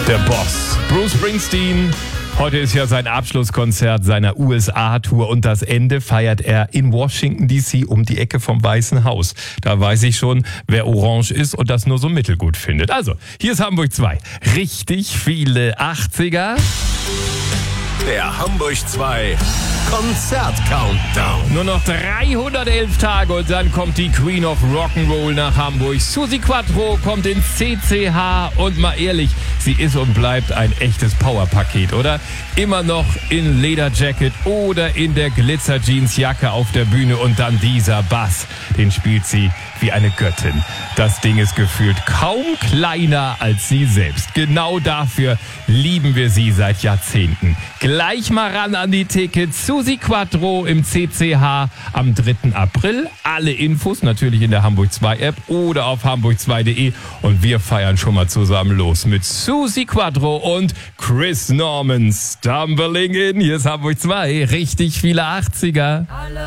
Der Boss, Bruce Springsteen. Heute ist ja sein Abschlusskonzert seiner USA-Tour und das Ende feiert er in Washington D.C. um die Ecke vom Weißen Haus. Da weiß ich schon, wer orange ist und das nur so mittelgut findet. Also, hier ist Hamburg 2. Richtig viele 80er. Der Hamburg 2 Konzert-Countdown. Nur noch 311 Tage und dann kommt die Queen of Rock'n'Roll nach Hamburg. Suzi Quatro kommt ins CCH und mal ehrlich, sie ist und bleibt ein echtes Powerpaket, oder? Immer noch in Lederjacket oder in der Glitzer-Jeans-Jacke auf der Bühne und dann dieser Bass. Den spielt sie wie eine Göttin. Das Ding ist gefühlt kaum kleiner als sie selbst. Genau dafür lieben wir sie seit Jahrzehnten. Gleich mal ran an die Tickets. Suzi Quatro im CCH am 3. April. Alle Infos natürlich in der Hamburg 2 App oder auf hamburg2.de. Und wir feiern schon mal zusammen los mit Suzi Quatro und Chris Norman. Stumbling in. Hier ist Hamburg 2. Richtig viele 80er.